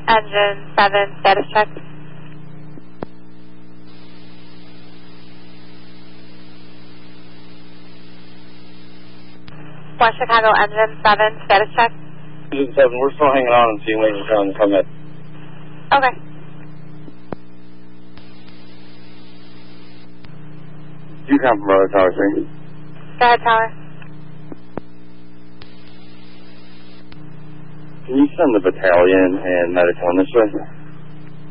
Engine 7, status check. West Chicago Engine 7, status check. Engine 7, we're still hanging on and seeing when you're trying to come in. Okay. You come from Brother Tower 3. Go ahead, Tower. Can you send the battalion and medical in this way?